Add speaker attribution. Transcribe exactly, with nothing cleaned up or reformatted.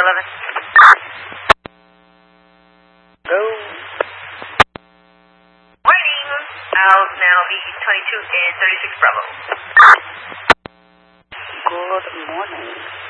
Speaker 1: eleven.
Speaker 2: Go.
Speaker 1: Waiting. Out now, V twenty-two and thirty-six Bravo.
Speaker 2: Good morning.